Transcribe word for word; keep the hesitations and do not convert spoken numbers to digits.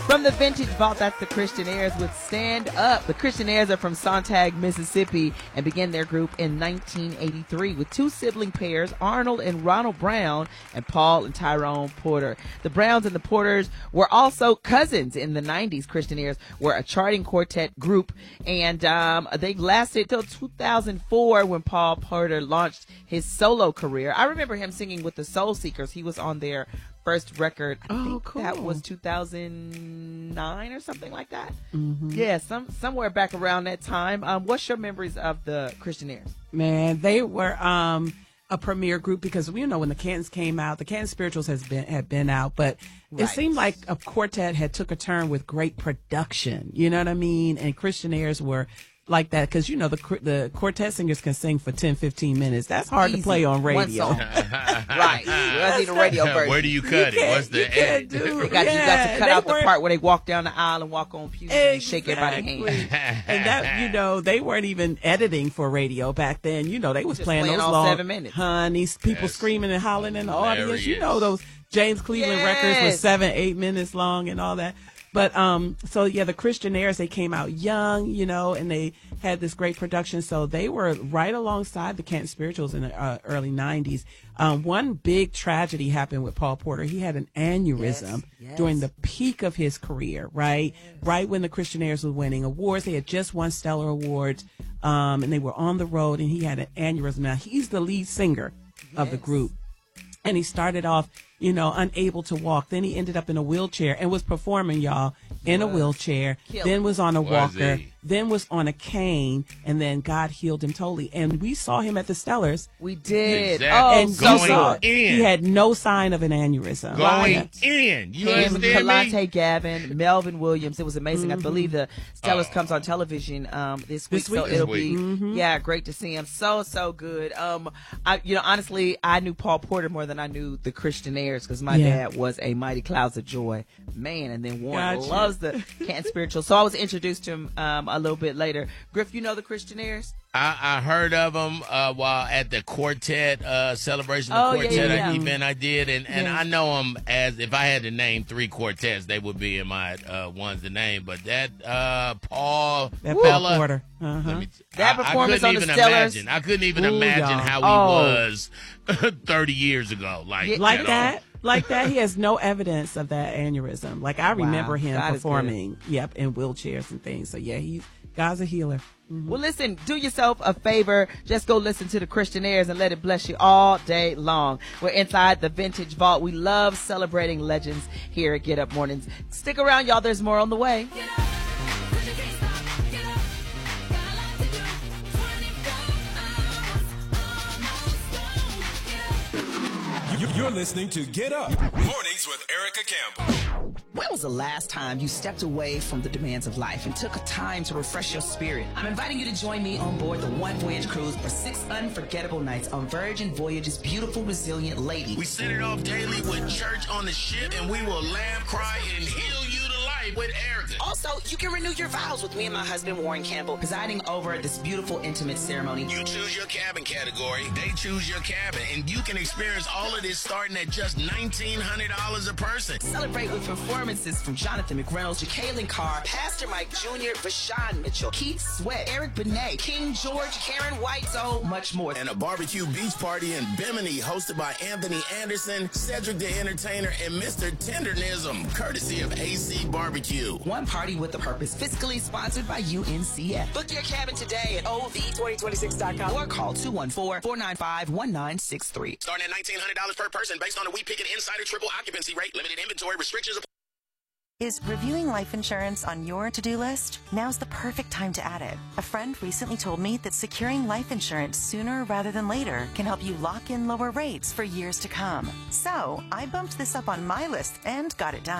From the Vintage Vault, that's the Christianaires with Stand Up. The Christianaires are from Sontag, Mississippi, and began their group in nineteen eighty-three with two sibling pairs, Arnold and Ronald Brown, and Paul and Tyrone Porter. The Browns and the Porters were also cousins in the nineties. Christianaires were a charting quartet group, and um, they lasted till two thousand four when Paul Porter launched his solo career. I remember him singing with the Soul Seekers. He was on their first record. I oh, think cool. that was two thousand nine or something like that. Mm-hmm. Yeah, some somewhere back around that time. Um, what's your memories of the Christianaires? Man, they were um, a premier group because you know when the Cantons came out, the Canton Spirituals has been had been out, but Right. it seemed like a quartet had took a turn with great production. You know what I mean? And Christianaires were like that because you know the the quartet singers can sing for ten, fifteen minutes. That's hard Easy. to play on One radio. song. Right. You need a radio version. Where do you cut You it? What's the you can't edit? do- You got, yeah, you got to cut they out the weren't- part where they walk down the aisle and walk on pews and shake everybody's Exactly. hand. And that, you know, they weren't even editing for radio back then. You know, they was Just playing, playing those all long, seven minutes. honey, people Yes. screaming and hollering in the audience. You Hilarious. know, those James Cleveland records were Yes. seven, eight minutes long and all that. But, um, so yeah, the Christianaires, they came out young, you know, and they had this great production. So they were right alongside the Canton Spirituals in the uh, early nineties. Um, one big tragedy happened with Paul Porter. He had an aneurysm Yes, yes. during the peak of his career, right? Right when the Christianaires was winning awards. They had just won Stellar Awards, um, and they were on the road, and he had an aneurysm. Now, he's the lead singer of the Yes. group. And he started off, you know, unable to walk. Then he ended up in a wheelchair and was performing, y'all, in a wheelchair. Killing. Then was on a Was walker. he? Then was on a cane. And then God healed him totally. And we saw him at the Stellars. We did. Exactly. Oh, and so we saw good. it. in. He had no sign of an aneurysm. Going Right. in. You Him, understand me? Kalante Gavin, Melvin Williams. It was amazing. I believe the Stellars Oh. comes on television um, this week, This week. so This it'll week. be yeah, great to see him. So so good. Um, I you know honestly, I knew Paul Porter more than I knew the Christianaires because my Yeah. dad was a Mighty Clouds of Joy man, and then Warren Gotcha. loves the Canton Spiritual. So I was introduced to him um, a little bit later. Griff, you know the Christianaires? I, I heard of them uh, while at the quartet uh, celebration, the Oh, yeah, quartet yeah, yeah. event I did, and, and Yeah. I know them as if I had to name three quartets, they would be in my uh, ones to name. But that uh, Paul That Paul fella, Porter. Uh-huh. let me t- That I, performance I on couldn't the even Stellars. imagine. I couldn't even Ooh, imagine y'all. how he Oh. was thirty years ago. Like Yeah. Like at that? all. Like that? He has no evidence of that aneurysm. Like, I remember him God is good. performing, yep, in wheelchairs and things. So, yeah, he's God's a healer. Well, listen, do yourself a favor. Just go listen to the Christianaires and let it bless you all day long. We're inside the Vintage Vault. We love celebrating legends here at Get Up Mornings. Stick around, y'all. There's more on the way. You- You're listening to Get Up Mornings with Erica Campbell. When was the last time you stepped away from the demands of life and took a time to refresh your spirit? I'm inviting you to join me on board the One Voyage Cruise for six unforgettable nights on Virgin Voyage's beautiful, resilient Lady. We set it off daily with church on the ship, and we will laugh, cry, and heal you to life with Erica. Also, you can renew your vows with me and my husband, Warren Campbell, presiding over this beautiful, intimate ceremony. You choose your cabin category, they choose your cabin, and you can experience all of this starting at just nineteen hundred dollars a person. Celebrate with performances from Jonathan McReynolds, Jacqueline Carr, Pastor Mike Junior, Vashawn Mitchell, Keith Sweat, Eric Benet, King George, Karen White, so much more. And a barbecue beach party in Bimini hosted by Anthony Anderson, Cedric the Entertainer, and Mister Tendernism, courtesy of A C Barbecue. One party with a purpose, fiscally sponsored by U N C F. Book your cabin today at O V twenty twenty-six dot com or call two one four, four nine five, one nine six three. Starting at nineteen hundred dollars per person based on a We Picket Insider triple occupancy rate, limited inventory restrictions apply. Is reviewing life insurance on your to-do list? Now's the perfect time to add it. A friend recently told me that securing life insurance sooner rather than later can help you lock in lower rates for years to come. So I bumped this up on my list and got it done.